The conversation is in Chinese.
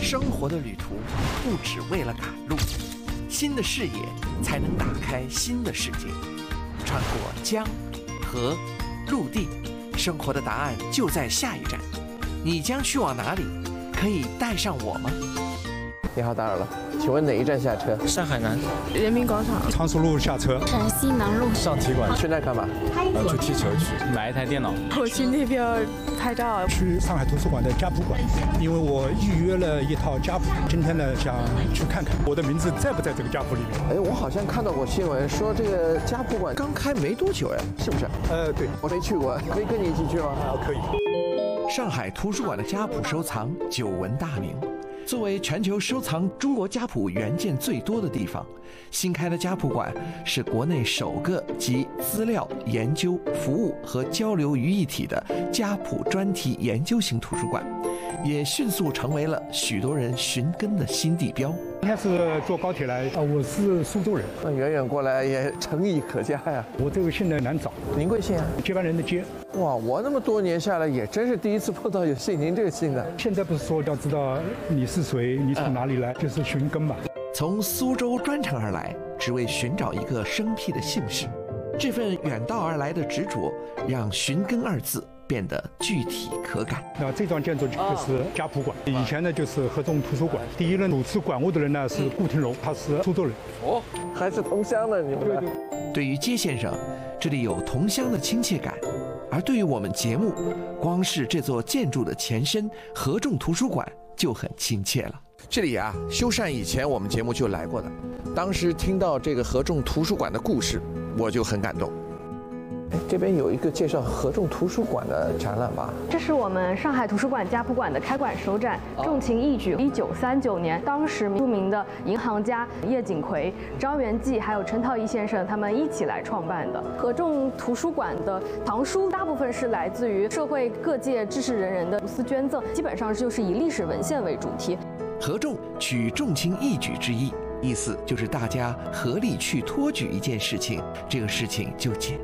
生活的旅途不只为了赶路，新的视野才能打开新的世界。穿过江、河、陆地，生活的答案就在下一站。你将去往哪里？可以带上我吗？你好，打扰了，请问哪一站下车？ 上海南、 人民广场、 常熟路下车。 陕西南路上体馆。 去那干嘛？ 去踢球去， 买一台电脑。 我去那边拍照。 去上海图书馆的家谱馆，因为我预约了一套家谱，今天呢想去看看我的名字在不在这个家谱里面。 哎，我好像看到过新闻说这个家谱馆刚开没多久，哎，是不是？ 对， 我没去过，可以跟你一起去吗？ 可以。 上海图书馆的家谱收藏久闻大名。作为全球收藏中国家谱原件最多的地方，新开的家谱馆是国内首个集资料、研究、服务和交流于一体的家谱专题研究型图书馆，也迅速成为了许多人寻根的新地标。 应该是坐高铁来，我是苏州人， 那远远过来也诚意可嘉呀。 我这个姓呢难找， 您贵姓啊？ 接班人的接。 哇，我那么多年下来，也真是第一次碰到有姓您这个姓的。 现在不是说要知道你是谁，你从哪里来，就是寻根吧。 从苏州专程而来，只为寻找一个生僻的姓氏。这份远道而来的执着，让寻根二字变得具体可感。 那这幢建筑就是家谱馆，以前呢就是合众图书馆。第一任主持馆务的人呢是顾廷荣，他是苏州人。 哦，还是同乡的你们。对于接先生，这里有同乡的亲切感；而对于我们节目，光是这座建筑的前身合众图书馆就很亲切了。这里啊，修缮以前我们节目就来过的，当时听到这个合众图书馆的故事，我就很感动。哎，这边有一个介绍合众图书馆的展览吧？ 这是我们上海图书馆家谱馆的开馆首展，重情义举。1939年，当时著名的银行家叶锦葵、张元济还有陈陶一先生他们一起来创办的。合众图书馆的藏书大部分是来自于社会各界知识人人的无私捐赠，基本上就是以历史文献为主题。 合众取重情义举之意，意思就是大家合力去托举一件事情，这个事情就简